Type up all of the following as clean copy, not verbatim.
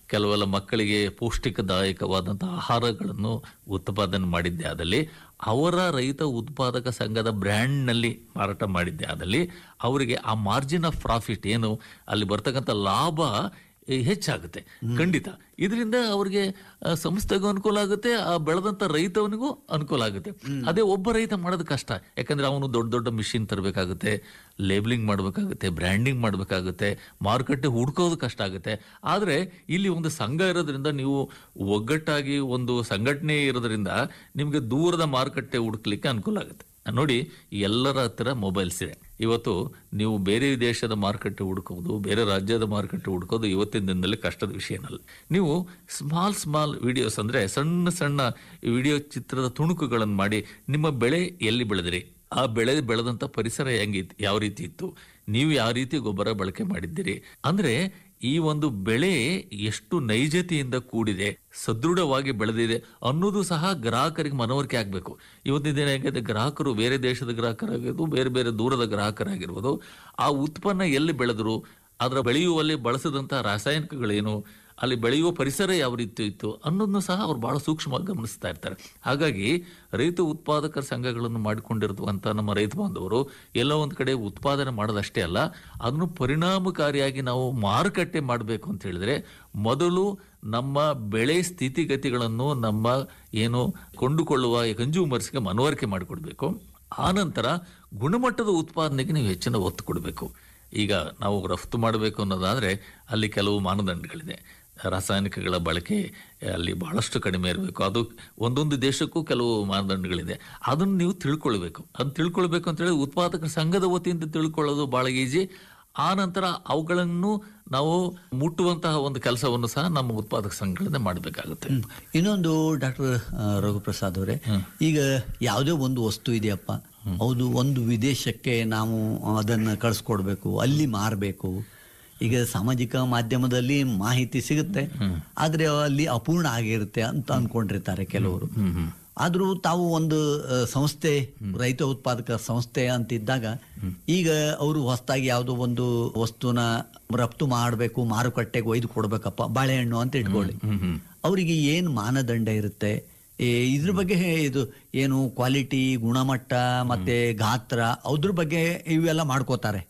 ಕೆಲವೆಲ್ಲ ಮಕ್ಕಳಿಗೆ ಪೌಷ್ಟಿಕದಾಯಕವಾದಂತಹ ಆಹಾರಗಳನ್ನು ಉತ್ಪಾದನೆ ಮಾಡಿದ್ದೆ ಆದಲ್ಲಿ, ಅವರ ರೈತ ಉತ್ಪಾದಕ ಸಂಘದ ಬ್ರ್ಯಾಂಡ್ನಲ್ಲಿ ಮಾರಾಟ ಮಾಡಿದ್ದೆ ಆದಲ್ಲಿ ಅವರಿಗೆ ಆ ಮಾರ್ಜಿನ್ ಆಫ್ ಪ್ರಾಫಿಟ್ ಏನು ಅಲ್ಲಿ ಬರ್ತಕ್ಕಂಥ ಲಾಭ ಹೆಚ್ಚಾಗುತ್ತೆ. ಖಂಡಿತ ಇದರಿಂದ ಅವರಿಗೆ ಸಂಸ್ಥೆಗೂ ಅನುಕೂಲ ಆಗುತ್ತೆ, ಆ ಬೆಳೆದಂತ ರೈತವನಿಗೂ ಅನುಕೂಲ ಆಗುತ್ತೆ. ಅದೇ ಒಬ್ಬ ರೈತ ಮಾಡೋದು ಕಷ್ಟ, ಯಾಕಂದ್ರೆ ಅವನು ದೊಡ್ಡ ದೊಡ್ಡ ಮಿಷಿನ್ ತರಬೇಕಾಗುತ್ತೆ, ಲೇಬಲಿಂಗ್ ಮಾಡಬೇಕಾಗುತ್ತೆ, ಬ್ರ್ಯಾಂಡಿಂಗ್ ಮಾಡಬೇಕಾಗುತ್ತೆ, ಮಾರುಕಟ್ಟೆ ಹುಡ್ಕೋದು ಕಷ್ಟ ಆಗುತ್ತೆ. ಆದರೆ ಇಲ್ಲಿ ಒಂದು ಸಂಘ ಇರೋದ್ರಿಂದ, ನೀವು ಒಗ್ಗಟ್ಟಾಗಿ ಒಂದು ಸಂಘಟನೆ ಇರೋದ್ರಿಂದ ನಿಮಗೆ ದೂರದ ಮಾರುಕಟ್ಟೆ ಹುಡುಕ್ಲಿಕ್ಕೆ ಅನುಕೂಲ ಆಗುತ್ತೆ. ನೋಡಿ, ಎಲ್ಲರ ಹತ್ತಿರ ಮೊಬೈಲ್ಸ್ ಇದೆ. ಇವತ್ತು ನೀವು ಬೇರೆ ದೇಶದ ಮಾರುಕಟ್ಟೆ ಹುಡುಕೋದು, ಬೇರೆ ರಾಜ್ಯದ ಮಾರುಕಟ್ಟೆ ಹುಡುಕೋದು ಇವತ್ತಿನ ದಿನದಲ್ಲಿ ಕಷ್ಟದ ವಿಷಯನಲ್ಲ. ನೀವು ಸ್ಮಾಲ್ ವಿಡಿಯೋಸ್, ಅಂದ್ರೆ ಸಣ್ಣ ಸಣ್ಣ ವಿಡಿಯೋ ಚಿತ್ರದ ತುಣುಕುಗಳನ್ನು ಮಾಡಿ ನಿಮ್ಮ ಬೆಳೆ ಎಲ್ಲಿ ಬೆಳೆದ್ರಿ, ಆ ಬೆಳೆದಂತ ಪರಿಸರ ಹೆಂಗಿತ್ತು, ಯಾವ ರೀತಿ ಇತ್ತು, ನೀವು ಯಾವ ರೀತಿ ಗೊಬ್ಬರ ಬಳಕೆ ಮಾಡಿದ್ದೀರಿ, ಅಂದ್ರೆ ಈ ಒಂದು ಬೆಳೆ ಎಷ್ಟು ನೈಜತೆಯಿಂದ ಕೂಡಿದೆ, ಸದೃಢವಾಗಿ ಬೆಳೆದಿದೆ ಅನ್ನೋದು ಸಹ ಗ್ರಾಹಕರಿಗೆ ಮನವರಿಕೆ ಆಗಬೇಕು. ಇವತ್ತಿನ ದಿನ ಹೇಗಿದೆ, ಗ್ರಾಹಕರು ಬೇರೆ ದೇಶದ ಗ್ರಾಹಕರಾಗಿರ್ಬೋದು, ಬೇರೆ ಬೇರೆ ದೂರದ ಗ್ರಾಹಕರಾಗಿರ್ಬೋದು, ಆ ಉತ್ಪನ್ನ ಎಲ್ಲಿ ಬೆಳೆದ್ರು, ಅದರ ಬೆಳೆಯುವಲ್ಲಿ ಬಳಸಿದಂತಹ ರಾಸಾಯನಿಕಗಳೇನು, ಅಲ್ಲಿ ಬೆಳೆಯುವ ಪರಿಸರ ಯಾವ ರೀತಿ ಇತ್ತು ಅನ್ನೋದನ್ನು ಸಹ ಅವ್ರು ಬಹಳ ಸೂಕ್ಷ್ಮವಾಗಿ ಗಮನಿಸ್ತಾ ಇರ್ತಾರೆ. ಹಾಗಾಗಿ ರೈತ ಉತ್ಪಾದಕರ ಸಂಘಗಳನ್ನು ಮಾಡಿಕೊಂಡಿರುವಂಥ ನಮ್ಮ ರೈತ ಬಾಂಧವರು ಎಲ್ಲೋ ಒಂದು ಕಡೆ ಉತ್ಪಾದನೆ ಮಾಡೋದಷ್ಟೇ ಅಲ್ಲ, ಅದನ್ನು ಪರಿಣಾಮಕಾರಿಯಾಗಿ ನಾವು ಮಾರುಕಟ್ಟೆ ಮಾಡಬೇಕು ಅಂತ ಹೇಳಿದ್ರೆ, ಮೊದಲು ನಮ್ಮ ಬೆಳೆ ಸ್ಥಿತಿಗತಿಗಳನ್ನು ನಮ್ಮ ಏನು ಕೊಂಡುಕೊಳ್ಳುವ ಕನ್ಸ್ಯೂಮರ್ಸ್ಗೆ ಮನವರಿಕೆ ಮಾಡಿಕೊಡ್ಬೇಕು. ಆನಂತರ ಗುಣಮಟ್ಟದ ಉತ್ಪಾದನೆಗೆ ನೀವು ಹೆಚ್ಚಿನ ಒತ್ತು ಕೊಡಬೇಕು. ಈಗ ನಾವು ರಫ್ತು ಮಾಡಬೇಕು ಅನ್ನೋದಾದರೆ ಅಲ್ಲಿ ಕೆಲವು ಮಾನದಂಡಗಳಿದೆ. ರಾಸಾಯನಿಕಗಳ ಬಳಕೆ ಅಲ್ಲಿ ಬಹಳಷ್ಟು ಕಡಿಮೆ ಇರಬೇಕು. ಅದು ಒಂದೊಂದು ದೇಶಕ್ಕೂ ಕೆಲವು ಮಾನದಂಡಗಳಿದೆ. ಅದನ್ನು ನೀವು ತಿಳ್ಕೊಳ್ಬೇಕು. ಅದನ್ನು ತಿಳ್ಕೊಳ್ಬೇಕು ಅಂತೇಳಿ ಉತ್ಪಾದಕರ ಸಂಘದ ವತಿಯಿಂದ ತಿಳ್ಕೊಳ್ಳೋದು ಭಾಳ ಈಜಿ. ಆ ನಂತರ ಅವುಗಳನ್ನು ನಾವು ಮುಟ್ಟುವಂತಹ ಒಂದು ಕೆಲಸವನ್ನು ಸಹ ನಮ್ಮ ಉತ್ಪಾದಕ ಸಂಘಗಳಿಂದ ಮಾಡಬೇಕಾಗುತ್ತೆ. ಇನ್ನೊಂದು ಡಾಕ್ಟರ್ ರಘುಪ್ರಸಾದ್ ಅವರೇ, ಈಗ ಯಾವುದೇ ಒಂದು ವಸ್ತು ಇದೆಯಪ್ಪ, ಹೌದು, ಒಂದು ವಿದೇಶಕ್ಕೆ ನಾವು ಅದನ್ನು ಕಳಿಸ್ಕೊಡ್ಬೇಕು, ಅಲ್ಲಿ ಮಾರಬೇಕು. ಈಗ ಸಾಮಾಜಿಕ ಮಾಧ್ಯಮದಲ್ಲಿ ಮಾಹಿತಿ ಸಿಗುತ್ತೆ, ಆದ್ರೆ ಅಲ್ಲಿ ಅಪೂರ್ಣ ಆಗಿರುತ್ತೆ ಅಂತ ಅನ್ಕೊಂಡಿರ್ತಾರೆ ಕೆಲವರು. ಆದ್ರೂ ತಾವು ಒಂದು ಸಂಸ್ಥೆ, ರೈತ ಉತ್ಪಾದಕ ಸಂಸ್ಥೆ ಅಂತಿದ್ದಾಗ, ಈಗ ಅವರು ಹೊಸದಾಗಿ ಯಾವುದೋ ಒಂದು ವಸ್ತುನ ರಫ್ತು ಮಾಡಬೇಕು, ಮಾರುಕಟ್ಟೆಗೆ ಒಯ್ದು ಕೊಡ್ಬೇಕಪ್ಪ, ಬಾಳೆಹಣ್ಣು ಅಂತ ಇಟ್ಕೊಳ್ಳಿ, ಅವರಿಗೆ ಏನು ಮಾನದಂಡ ಇರುತ್ತೆ, ಇದ್ರ ಬಗ್ಗೆ ಇದು ಏನು ಕ್ವಾಲಿಟಿ, ಗುಣಮಟ್ಟ ಮತ್ತೆ ಗಾತ್ರ, ಅದ್ರ ಬಗ್ಗೆ ಇವೆಲ್ಲ ಮಾಡ್ಕೋತಾರೆ.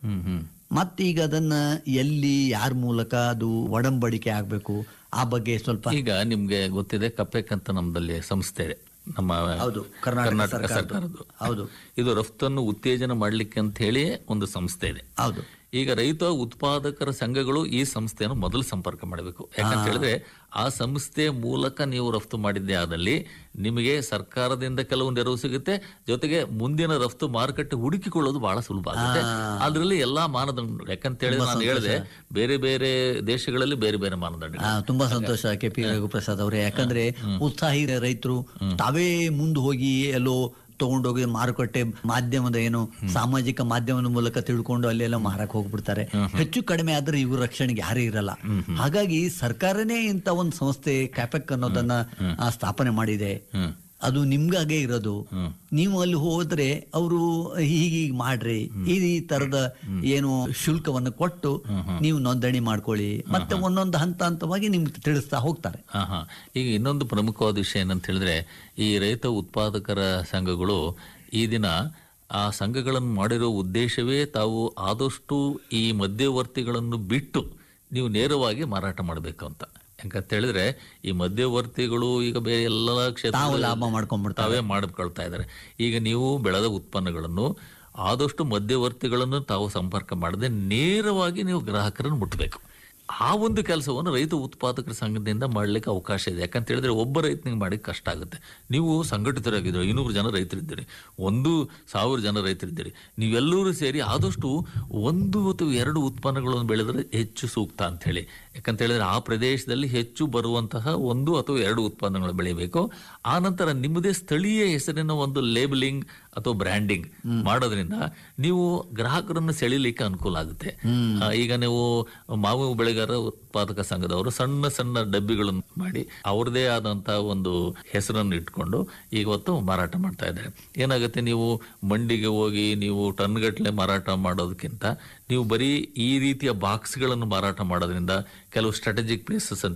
ಮತ್ತೀಗ ಅದನ್ನ ಎಲ್ಲಿ, ಯಾರ ಮೂಲಕ ಅದು ಒಡಂಬಡಿಕೆ ಆಗ್ಬೇಕು, ಆ ಬಗ್ಗೆ ಸ್ವಲ್ಪ. ಈಗ ನಿಮ್ಗೆ ಗೊತ್ತಿದೆ, ಕಪೆಕ್ ಅಂತ ನಮ್ಮದಲ್ಲಿ ಸಂಸ್ಥೆ ಇದೆ, ನಮ್ಮ ಕರ್ನಾಟಕ ಸರ್ಕಾರದ್ದು. ಹೌದು, ಇದು ರಫ್ತನ್ನು ಉತ್ತೇಜನ ಮಾಡ್ಲಿಕ್ಕೆ ಅಂತ ಹೇಳಿ ಒಂದು ಸಂಸ್ಥೆ ಇದೆ. ಹೌದು. ಈಗ ರೈತ ಉತ್ಪಾದಕರ ಸಂಘಗಳು ಈ ಸಂಸ್ಥೆಯನ್ನು ಮೊದಲು ಸಂಪರ್ಕ ಮಾಡಬೇಕು. ಯಾಕಂತ ಹೇಳಿದ್ರೆ ಆ ಸಂಸ್ಥೆ ಮೂಲಕ ನೀವು ರಫ್ತು ಮಾಡಿದ್ದೇ ಆದಲ್ಲಿ ನಿಮಗೆ ಸರ್ಕಾರದಿಂದ ಕೆಲವು ನೆರವು ಸಿಗುತ್ತೆ, ಜೊತೆಗೆ ಮುಂದಿನ ರಫ್ತು ಮಾರುಕಟ್ಟೆ ಹುಡುಕಿಕೊಳ್ಳೋದು ಬಹಳ ಸುಲಭ ಆಗುತ್ತೆ. ಅದರಲ್ಲಿ ಎಲ್ಲಾ ಮಾನದಂಡಗಳು, ಯಾಕಂತ ಹೇಳಿದ್ರೆ ನಾನು ಹೇಳಿದೆ, ಬೇರೆ ಬೇರೆ ದೇಶಗಳಲ್ಲಿ ಬೇರೆ ಬೇರೆ ಮಾನದಂಡ. ತುಂಬಾ ಸಂತೋಷ ಕೆ.ಪಿ. ರಘುಪ್ರಸಾದ್ ಅವರೇ. ಯಾಕಂದ್ರೆ ಉತ್ಸಾಹಿ ರೈತರು ತಾವೇ ಮುಂದೆ ಹೋಗಿ ಎಲ್ಲೋ ತಗೊಂಡೋಗಿ ಮಾರುಕಟ್ಟೆ ಮಾಧ್ಯಮದ ಏನು ಸಾಮಾಜಿಕ ಮಾಧ್ಯಮದ ಮೂಲಕ ತಿಳ್ಕೊಂಡು ಅಲ್ಲೆಲ್ಲ ಮಾರಕ್ ಹೋಗ್ಬಿಡ್ತಾರೆ. ಹೆಚ್ಚು ಕಡಿಮೆ ಆದ್ರೆ ಇವ್ರ ರಕ್ಷಣೆಗೆ ಯಾರೇ ಇರಲ್ಲ. ಹಾಗಾಗಿ ಸರ್ಕಾರನೇ ಇಂತ ಒಂದು ಸಂಸ್ಥೆ ಕ್ಯಾಪೆಕ್ ಅನ್ನೋದನ್ನ ಸ್ಥಾಪನೆ ಮಾಡಿದೆ. ಅದು ನಿಮ್ಗಾಗೆ ಇರೋದು. ನೀವು ಅಲ್ಲಿ ಹೋದ್ರೆ ಅವರು ಹೀಗೀಗ ಮಾಡ್ರಿ, ಈ ತರದ ಏನು ಶುಲ್ಕವನ್ನು ಕೊಟ್ಟು ನೀವು ನೋಂದಣಿ ಮಾಡ್ಕೊಳ್ಳಿ, ಮತ್ತೆ ಒಂದೊಂದು ಹಂತವಾಗಿ ನಿಮ್ಗೆ ತಿಳಿಸ್ತಾ ಹೋಗ್ತಾರೆ. ಈಗ ಇನ್ನೊಂದು ಪ್ರಮುಖವಾದ ವಿಷಯ ಏನಂತ ಹೇಳಿದ್ರೆ, ಈ ರೈತ ಉತ್ಪಾದಕರ ಸಂಘಗಳು ಈ ದಿನ ಆ ಸಂಘಗಳನ್ನು ಮಾಡಿರೋ ಉದ್ದೇಶವೇ ತಾವು ಆದಷ್ಟು ಈ ಮಧ್ಯವರ್ತಿಗಳನ್ನು ಬಿಟ್ಟು ನೀವು ನೇರವಾಗಿ ಮಾರಾಟ ಮಾಡಬೇಕು ಅಂತ. ಯಾಕಂತ ಹೇಳಿದ್ರೆ ಈ ಮಧ್ಯವರ್ತಿಗಳು ಈಗ ಬೇರೆ ಎಲ್ಲ ಕ್ಷೇತ್ರ ಲಾಭ ತಾವೇ ಮಾಡ್ಕೊಳ್ತಾ ಇದ್ದಾರೆ. ಈಗ ನೀವು ಬೆಳೆದ ಉತ್ಪನ್ನಗಳನ್ನು ಆದಷ್ಟು ಮಧ್ಯವರ್ತಿಗಳನ್ನು ತಾವು ಸಂಪರ್ಕ ಮಾಡದೆ ನೇರವಾಗಿ ನೀವು ಗ್ರಾಹಕರನ್ನು ಮುಟ್ಟಬೇಕು. ಆ ಒಂದು ಕೆಲಸವನ್ನು ರೈತ ಉತ್ಪಾದಕರ ಸಂಘದಿಂದ ಮಾಡ್ಲಿಕ್ಕೆ ಅವಕಾಶ ಇದೆ. ಯಾಕಂತ ಹೇಳಿದ್ರೆ ಒಬ್ಬ ರೈತನಿಗೆ ಮಾಡಿ ಕಷ್ಟ ಆಗುತ್ತೆ. ನೀವು ಸಂಘಟಿತರಾಗಿದ್ದೀರಿ, 500 ಜನ ರೈತರಿದ್ದೀರಿ, 1,000 ಜನ ರೈತರಿದ್ದೀರಿ, ನೀವೆಲ್ಲರೂ ಸೇರಿ ಆದಷ್ಟು 1 ಅಥವಾ 2 ಉತ್ಪನ್ನಗಳನ್ನು ಬೆಳೆದರೆ ಹೆಚ್ಚು ಸೂಕ್ತ ಅಂತ ಹೇಳಿ. ಯಾಕಂತ ಹೇಳಿದ್ರೆ ಆ ಪ್ರದೇಶದಲ್ಲಿ ಹೆಚ್ಚು ಬರುವಂತಹ 1 ಅಥವಾ 2 ಉತ್ಪನ್ನಗಳು ಬೆಳಿಬೇಕು. ಆ ನಂತರ ನಿಮ್ಮದೇ ಸ್ಥಳೀಯ ಹೆಸರಿನ ಒಂದು ಲೇಬಲಿಂಗ್ ಅಥವಾ ಬ್ರ್ಯಾಂಡಿಂಗ್ ಮಾಡೋದ್ರಿಂದ ನೀವು ಗ್ರಾಹಕರನ್ನು ಸೆಳಿಲಿಕ್ಕೆ ಅನುಕೂಲ ಆಗುತ್ತೆ. ಈಗ ನೀವು ಮಾವು ಬೆಳೆಗಾರ ಉತ್ಪಾದಕ ಸಂಘದವರು ಸಣ್ಣ ಸಣ್ಣ ಡಬ್ಬಿಗಳನ್ನು ಮಾಡಿ ಅವ್ರದೇ ಆದಂತಹ ಒಂದು ಹೆಸರನ್ನು ಇಟ್ಕೊಂಡು ಇವತ್ತು ಮಾರಾಟ ಮಾಡ್ತಾ ಇದ್ದಾರೆ. ಏನಾಗುತ್ತೆ, ನೀವು ಮಂಡಿಗೆ ಹೋಗಿ ನೀವು ಟನ್ಗಟ್ಟಲೆ ಮಾರಾಟ ಮಾಡೋದಕ್ಕಿಂತ ನೀವು ಬರೀ ಈ ರೀತಿಯ ಬಾಕ್ಸ್ಗಳನ್ನು ಮಾರಾಟ ಮಾಡೋದ್ರಿಂದ ಕೆಲವು ಸ್ಟ್ರಾಟಜಿಕ್ ಪ್ಲೇಸಸ್ ಅಂತ